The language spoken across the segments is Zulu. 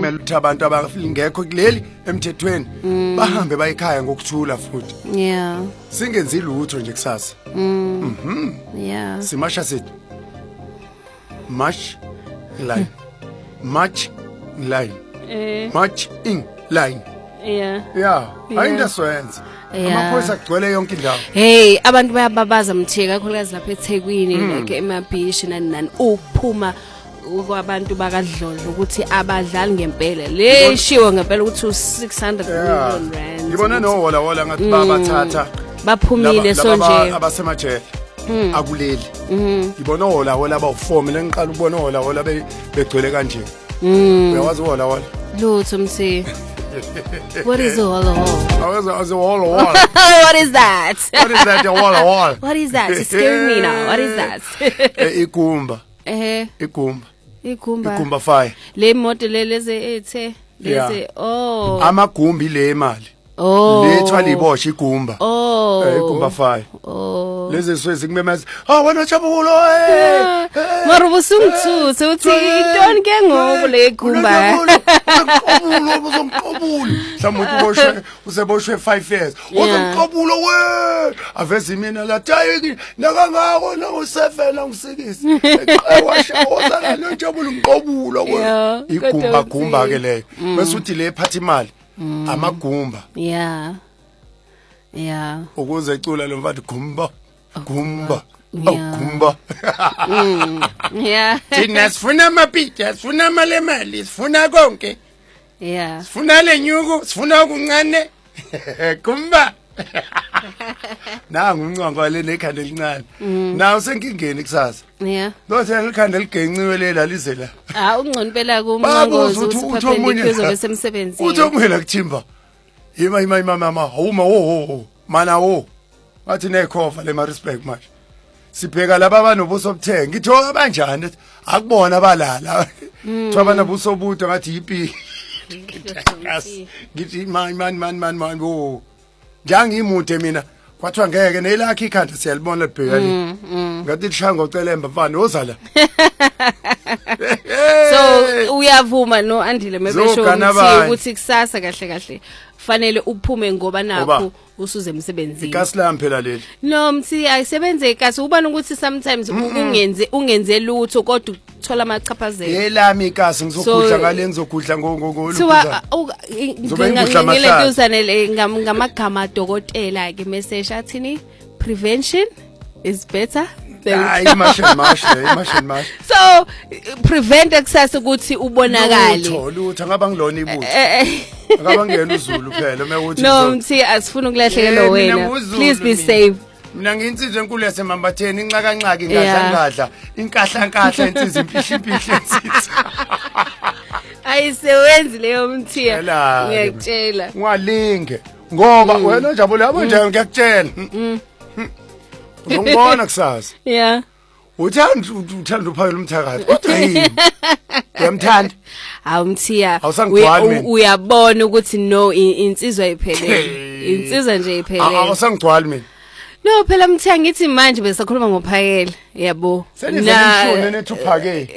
kumele ukuthi abantu abangekho kuleli emthethweni bahambe bayikhaya ngokuthula futhi. Yeah. Singenzi lutho nje kusasa. Yeah. Simasha sithi. March line. March line. March in line. Yeah. Yeah, ayinto soyenza. Amaphoyisa agcwele yonke indawo. Hey, abantu bayababaza Mthika kakhulukazi lapha eThekwini like emabhishi nani ukuphuma kwabantu bakadlodlo ukuthi abadlali ngempela. Le shiwo ngempela ukuthi u600 million rand. Ngibona nohola ngathi babathatha baphumile so nje abasemajele. Akuleli. Ngibona hola abawu4 mina ngiqala ukubona hola begcwele kanje. Uyawazi hola. Lutho Mthika. What is a hola? What is that? What is that? Hola. What is that? It's scaring me now. What is that? Igumba. Igumba fire. Le moto leze ethe leze amagumbi le imali. Lethwa libosha igumba. Igumba fire. Lezi swezi kumemeza. Wena Jabulo Mara busungithusa uthi intoni ke ngoku le igumba. Uzomqobula. Mhlawumbe useboshwe 5 years. Uzomqobula we. Aveze mina la tayiki nakangako nangu7 nangu6. Washa wozana noJabulo umqobula we. Igumba ke leyo. Bese uthi le phathi imali. Amagumba. Yeah. Ukuze ecula lo mfati gumba. Yeah. Thina sifuna amapita, sifuna amalemali, sifuna konke. Yeah. Sifuna lenyuku, sifuna ukuncane. Gumba. Nangu umncwango le nekhanda elincane. Nawu senkingeni kusasa. Yeah. Lothe likhanda ligenciwe lela lize la. Ungcono phela kumnqongozi ukuthi uphaphele ikhezo besemsebenzini. Uthi okumela kuthimba. Yima mama, wo. Mana wo. Wathi nekhofa le respect manje. Sibheka laba banobuso obuthenga. Ngithoka kanjani akubona balala. Thoba nobuso obude ngathi ipi. Ngithi man wo. Njangimude mina kwathiwa ngeke nelakhe ikhanda siyalibona libhekani. Ngathi lishanga ucelemba mfana ozala. So uyavuma no Andile mebesho ukuthi kusasa kahle fanele uphume ngoba nakho usuze emsebenzini. Igasi lami phela leli. No Mthi ayisebenze igasi ubona ukuthi sometimes ungenze lutho kodwa uthola amachaphazelo. Yelami igasi ngizokudla ngale ngizokudla ngilekuzane ngamagama dokotela ke message athini prevention is better. Imashini. So prevent access ukuthi ubonakale. Lutho ngaba ngilona ibutho. Ngaba ngena uZulu phela mekuthi. No Mthi asifuna ukulahlekelwa wena. Please be safe. Mina nginsizwe enkulu yasemambatheni inxaka ngadla inkahla insizwe impihle insizwe. Ayisebenzi leyo Mthi ngiyakutshela. Ungalinge ngoba wena Jabulo yabo nje ngiyakutshela. Ngibona kusasa. Yeah. Uthanda uphakela umthakathi. Kodwa yini? Uyamthanda? Mthiya uyabona ukuthi no insizwa iphelele. Insizwa nje iphelele. Awusangigcwali mina. No phela Mthiya ngithi manje besakhuluma ngophakela yabo. Senizemshone nethuphake.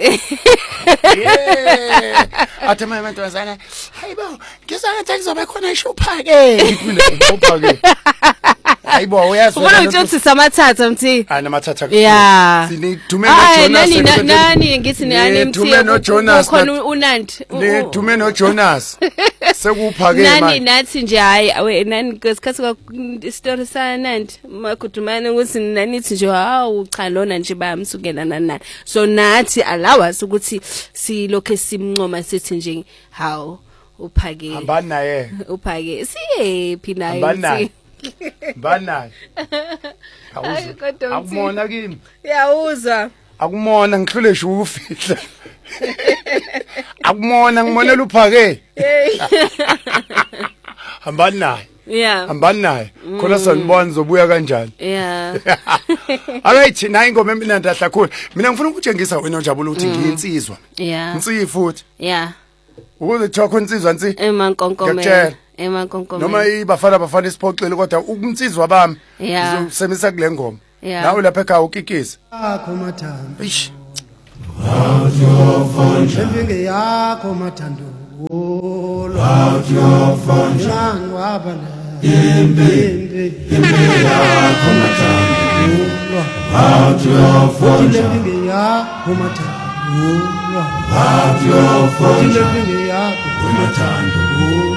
Athe mama ntombazana hayibo ngizothi kuzoba khona ishuphake. Mina ngophake. Hayibo uyazi ubona ukuthi samathatha Mthi namathatha yeah sinithume noJonas nani ngithi nani Mthi khona uNandi nithume noJonas sekuphake manje nani nathi nje hayi nani ngesikhathi ka story sanandi makudumane ukuthi nanithi nje hawu cha lona nje bayamsukela nani so nathi allow us ukuthi silokho simncoma sithi nje hawu uphake hambani naye uphake siyephi naye Banayo. Akumona kimi. Uyawuzwa. Akumona ngihlule nje ukufihla. Akumona ngimonela uphake. Hambani naye. Yeah. Hambani naye. Khona sanibona zobuya kanjani. Yeah. Alright, nayi ingoma emnandi kakhulu. Mina ngifuna ukutshengisa wena Jabulo ukuthi ngiyinsizwa. Yeah. Nsiyi futhi. Yeah. Ukuze thokho insizwa nsi. Emankonkomela. Noma ibafana isiphoxele kodwa umnsizwa bami ngizosemisa kule ngoma nawe lapha ekhaya ukikisa yakho mathando eish yakho mathando out your phone Nang wabana imbe yakho mathando out your phone yakho mathando out your phone yakho mathando